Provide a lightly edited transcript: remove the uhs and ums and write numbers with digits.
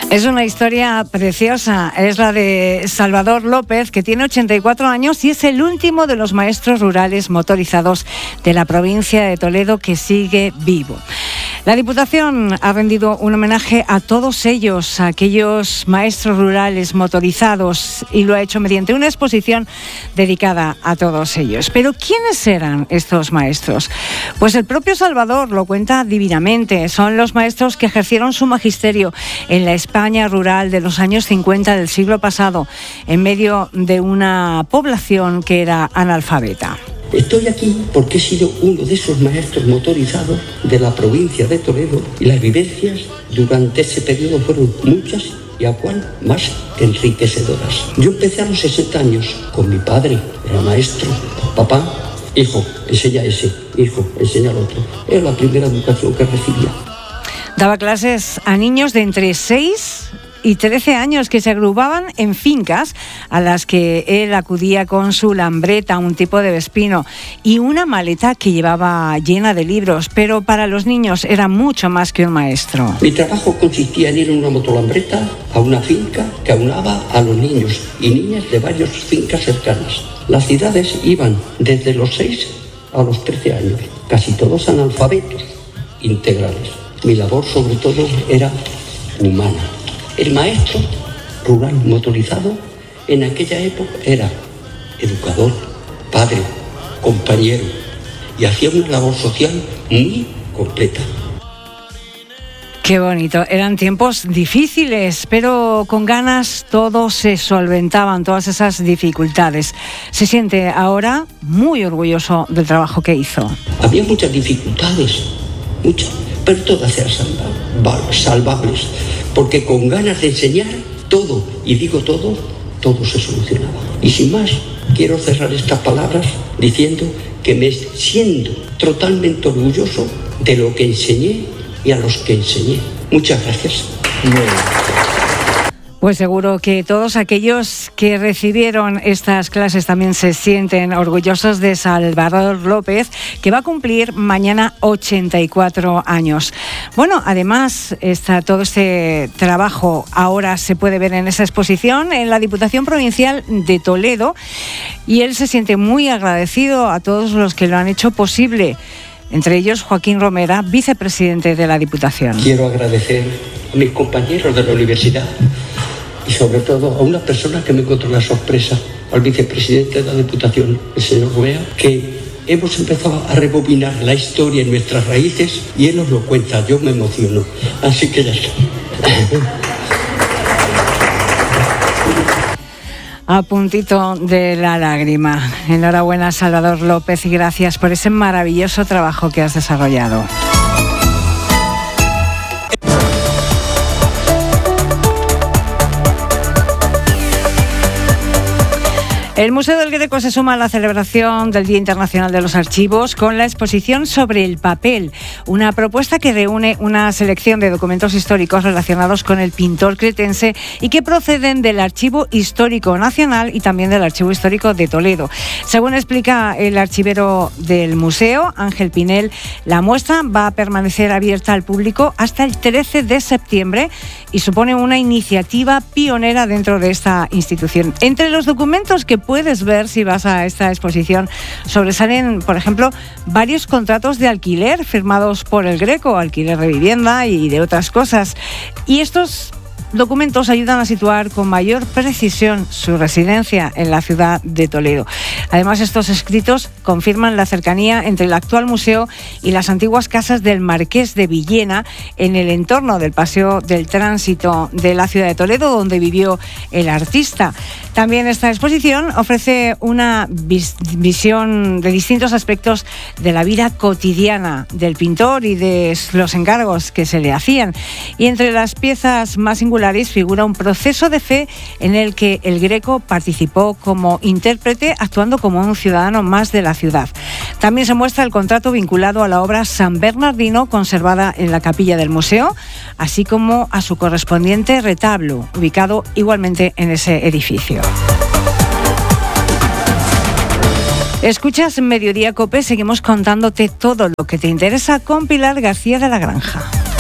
Es una historia preciosa, es la de Salvador López, que tiene 84 años y es el último de los maestros rurales motorizados de la provincia de Toledo que sigue vivo. La Diputación ha rendido un homenaje a todos ellos, a aquellos maestros rurales motorizados, y lo ha hecho mediante una exposición dedicada a todos ellos. Pero ¿quiénes eran estos maestros? Pues el propio Salvador lo cuenta divinamente. Son los maestros que ejercieron su magisterio en la España rural de los años 50 del siglo pasado, en medio de una población que era analfabeta. Estoy aquí porque he sido uno de esos maestros motorizados de la provincia de Toledo, y las vivencias durante ese periodo fueron muchas y a cual más que enriquecedoras. Yo empecé a los 60 años con mi padre, era maestro. Papá, hijo, enseña ese, hijo, enseña al otro. Era la primera educación que recibía. Daba clases a niños de entre 6 y 13 años que se agrupaban en fincas a las que él acudía con su lambreta, un tipo de vespino, y una maleta que llevaba llena de libros, pero para los niños era mucho más que un maestro. Mi trabajo consistía en ir en una motolambreta a una finca que aunaba a los niños y niñas de varias fincas cercanas. Las ciudades iban desde los 6 a los 13 años, casi todos analfabetos integrales. Mi labor sobre todo era humana. El maestro rural motorizado en aquella época era educador, padre, compañero, y hacía una labor social muy completa. Qué bonito. Eran tiempos difíciles, pero con ganas todo se solventaban, todas esas dificultades. Se siente ahora muy orgulloso del trabajo que hizo. Había muchas dificultades, muchas, pero todas eran salvables, porque con ganas de enseñar todo, y digo todo, todo se solucionaba. Y sin más, quiero cerrar estas palabras diciendo que me siento totalmente orgulloso de lo que enseñé y a los que enseñé. Muchas gracias. Pues seguro que todos aquellos que recibieron estas clases también se sienten orgullosos de Salvador López, que va a cumplir mañana 84 años. Bueno, además, todo este trabajo ahora se puede ver en esa exposición en la Diputación Provincial de Toledo, y él se siente muy agradecido a todos los que lo han hecho posible. Entre ellos, Joaquín Romera, vicepresidente de la Diputación. Quiero agradecer a mis compañeros de la universidad y sobre todo a una persona que me encontró la sorpresa, al vicepresidente de la Diputación, el señor Ruea, que hemos empezado a rebobinar la historia en nuestras raíces y él nos lo cuenta. Yo me emociono. Así que ya está. A puntito de la lágrima. Enhorabuena, Salvador López, y gracias por ese maravilloso trabajo que has desarrollado. El Museo del Greco se suma a la celebración del Día Internacional de los Archivos con la exposición sobre el papel, una propuesta que reúne una selección de documentos históricos relacionados con el pintor cretense y que proceden del Archivo Histórico Nacional y también del Archivo Histórico de Toledo. Según explica el archivero del museo, Ángel Pinel, la muestra va a permanecer abierta al público hasta el 13 de septiembre y supone una iniciativa pionera dentro de esta institución. Entre los documentos que puedes ver si vas a esta exposición sobresalen, por ejemplo, varios contratos de alquiler firmados por el Greco, alquiler de vivienda y de otras cosas. Y estos documentos ayudan a situar con mayor precisión su residencia en la ciudad de Toledo. Además, estos escritos confirman la cercanía entre el actual museo y las antiguas casas del Marqués de Villena en el entorno del Paseo del Tránsito de la ciudad de Toledo, donde vivió el artista. También esta exposición ofrece una visión de distintos aspectos de la vida cotidiana del pintor y de los encargos que se le hacían. Y entre las piezas más singulares figura un proceso de fe en el que el Greco participó como intérprete, actuando como un ciudadano más de la ciudad. También se muestra el contrato vinculado a la obra San Bernardino, conservada en la capilla del museo, así como a su correspondiente retablo, ubicado igualmente en ese edificio. Escuchas Mediodía COPE, seguimos contándote todo lo que te interesa con Pilar García de la Granja.